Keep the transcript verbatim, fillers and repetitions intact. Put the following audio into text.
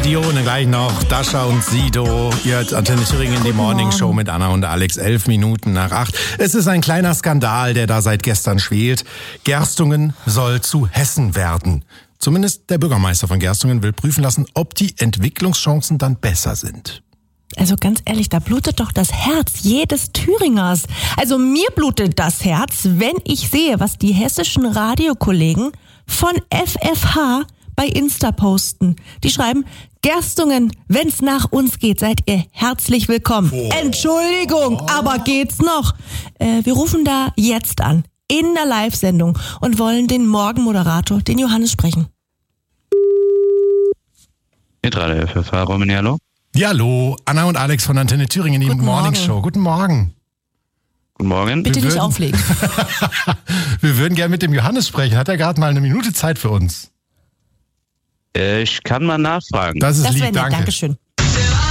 Radio und dann gleich noch Dasha und Sido. Ihr hört Antenne Thüringen, die Morning Show mit Anna und Alex, elf Minuten nach acht. Es ist ein kleiner Skandal, der da seit gestern schwelt. Gerstungen soll zu Hessen werden. Zumindest der Bürgermeister von Gerstungen will prüfen lassen, ob die Entwicklungschancen dann besser sind. Also ganz ehrlich, da blutet doch das Herz jedes Thüringers. Also mir blutet das Herz, wenn ich sehe, was die hessischen Radiokollegen von F F H bei Insta posten. Die schreiben, Gerstungen, wenn's nach uns geht, seid ihr herzlich willkommen. Oh. Entschuldigung, oh. aber geht's noch? Äh, wir rufen da jetzt an, in der Live-Sendung und wollen den Morgenmoderator, den Johannes, sprechen. Mit Radio F F H, Romani, hallo? Ja, hallo, Anna und Alex von Antenne Thüringen, die Morning Show. Guten Morgen. Guten Morgen. Bitte wir nicht würden, auflegen. Wir würden gerne mit dem Johannes sprechen. Hat er gerade mal eine Minute Zeit für uns? Ich kann mal nachfragen. Das ist das lieb, nett, danke. Dankeschön.